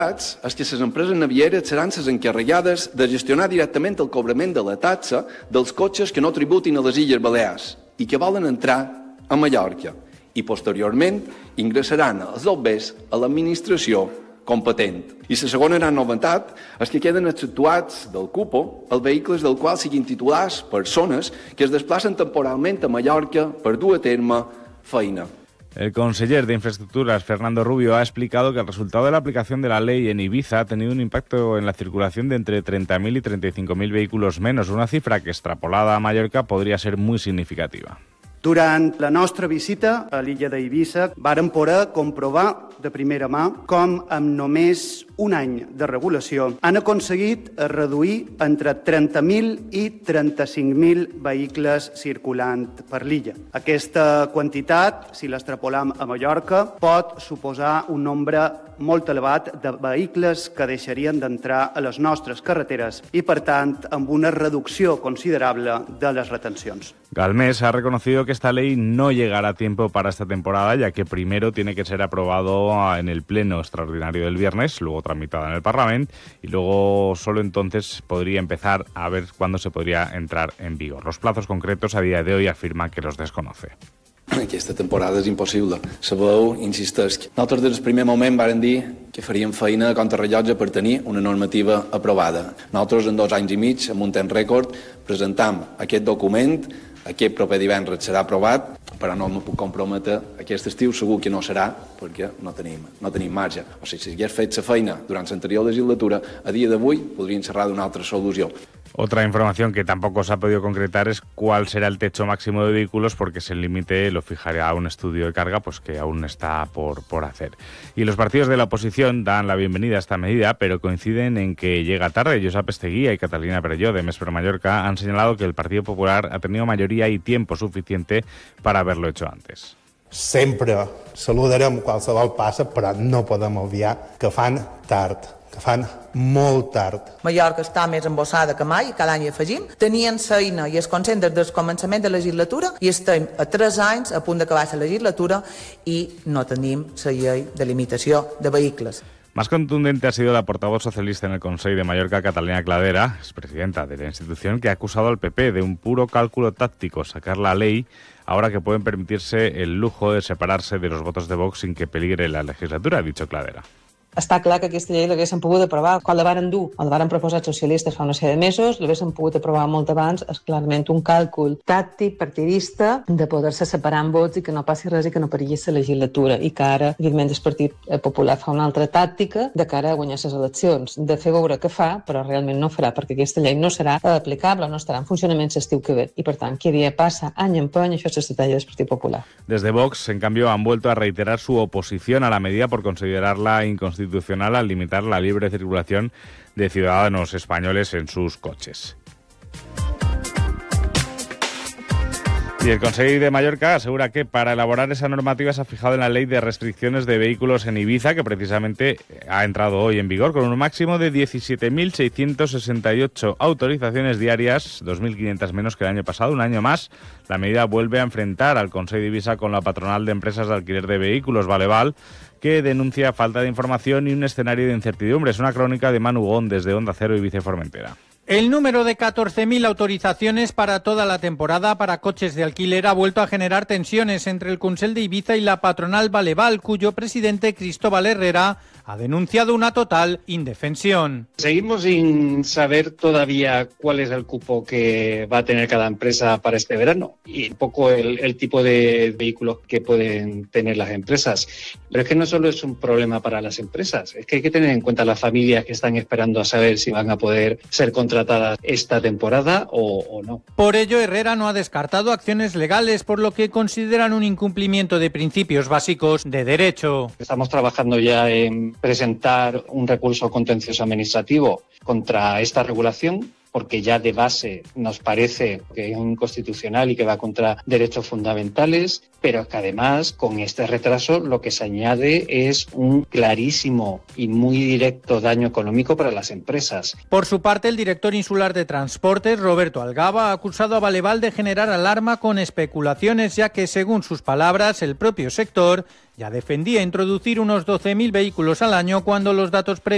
és que les empreses navieres seran les encarregades de gestionar directament el cobrament de la taxa dels cotxes que no tributin a les Illes Balears i que volen entrar a Mallorca i posteriorment ingressaran els bombers a l'administració competent. I la segona gran novetat és que queden exceptuats del cupo els vehicles del qual siguin titulars persones que es desplacen temporalment a Mallorca per dur a terme feina. El conseller de Infraestructuras, Fernando Rubio, ha explicado que el resultado de la aplicación de la ley en Ibiza ha tenido un impacto en la circulación de entre 30.000 y 35.000 vehículos menos, una cifra que extrapolada a Mallorca podría ser muy significativa. Durant la nostra visita a l'illa d'Eivissa vàrem poder comprovar de primera mà com amb només un any de regulació han aconseguit reduir entre 30.000 i 35.000 vehicles circulant per l'illa. Aquesta quantitat, si l'extrapolam a Mallorca, pot suposar un nombre molt elevat de vehicles que deixarien d'entrar a les nostres carreteres i, per tant, amb una reducció considerable de les retencions. Galmés ha reconocido que esta ley no llegará a tiempo para esta temporada, ya que primero tiene que ser aprobado en el pleno extraordinario del viernes, luego tramitada en el Parlamento, y luego solo entonces podría empezar a ver cuándo se podría entrar en vigor. Los plazos concretos a día de hoy afirma que los desconoce. Aquesta temporada és impossible. Sabeu, insisteix, nosaltres des del primer moment vàrem dir que faríem feina a contrarrellotge per tenir una normativa aprovada. Nosaltres en 2 anys i mig, amb un temps rècord, presentam aquest document. Aquest proper divendres serà aprovat, però no me puc comprometre. Aquest estiu segur que no serà, perquè no tenim marge. O sigui, si hagués fet la feina durant l'anterior legislatura, a dia d'avui podrien xerrar d'una altra solució. Otra información que tampoco se ha podido concretar es cuál será el techo máximo de vehículos, porque ese límite lo fijará un estudio de carga pues que aún está por hacer. Y los partidos de la oposición dan la bienvenida a esta medida, pero coinciden en que llega tarde. Josep Esteguía y Catalina Perelló, de Més per Mallorca, han señalado que el Partido Popular ha tenido mayoría y tiempo suficiente para haberlo hecho antes. Sempre saludarem qualsevol passa, però no podem obviar que fan tard, que fan molt tard. Mallorca està més embossada que mai, cada any hi afegim. Tenien feina i es consent des del començament de la legislatura i estem a 3 anys a punt d'acabar la legislatura i no tenim la llei de limitació de vehicles. Más contundente ha sido la portavoz socialista en el Consejo de Mallorca, Catalina Cladera, expresidenta de la institución, que ha acusado al PP de un puro cálculo táctico sacar la ley ahora que pueden permitirse el lujo de separarse de los votos de Vox sin que peligre la legislatura, ha dicho Cladera. Està clar que aquesta llei l'haguéssim pogut aprovar quan la varen dur, o la varen proposar els socialistes fa una sèrie de mesos, l'haguéssim pogut aprovar molt abans. És clarament un càlcul tàctic, partidista, de poder-se separar en vots i que no passi res i que no perigui la legislatura, i que ara, evidentment, el Partit Popular fa una altra tàctica de cara a guanyar les eleccions, de fer veure que fa, però realment no farà, perquè aquesta llei no serà aplicable, no estarà en funcionament l'estiu que ve, i per tant, cada dia passa, any empeny, això és l'estratègia del Partit Popular. Desde Vox, en cambio, han vuelto a reiterar su oposición a la medida por considerarla inconstitucional al limitar la libre circulación de ciudadanos españoles en sus coches. Y el Consejo de Mallorca asegura que para elaborar esa normativa se ha fijado en la ley de restricciones de vehículos en Ibiza, que precisamente ha entrado hoy en vigor con un máximo de 17.668 autorizaciones diarias, 2.500 menos que el año pasado, un año más. La medida vuelve a enfrentar al Consejo de Ibiza con la patronal de empresas de alquiler de vehículos, Valeval, que denuncia falta de información y un escenario de incertidumbre. Es una crónica de Manu Gón desde Onda Cero Ibiza y Formentera. El número de 14.000 autorizaciones para toda la temporada para coches de alquiler ha vuelto a generar tensiones entre el Consell de Ibiza y la patronal Valeval, cuyo presidente Cristóbal Herrera ha denunciado una total indefensión. Seguimos sin saber todavía cuál es el cupo que va a tener cada empresa para este verano y un poco el tipo de vehículos que pueden tener las empresas. Pero es que no solo es un problema para las empresas, es que hay que tener en cuenta las familias que están esperando a saber si van a poder ser contratadas esta temporada o no. Por ello, Herrera no ha descartado acciones legales, por lo que consideran un incumplimiento de principios básicos de derecho. Estamos trabajando ya en presentar un recurso contencioso administrativo contra esta regulación, porque ya de base nos parece que es inconstitucional y que va contra derechos fundamentales, pero que además con este retraso lo que se añade es un clarísimo y muy directo daño económico para las empresas. Por su parte, el director insular de Transportes, Roberto Algaba, ha acusado a Valeval de generar alarma con especulaciones, ya que, según sus palabras, el propio sector ya defendía introducir unos 12.000 vehículos al año cuando los datos previos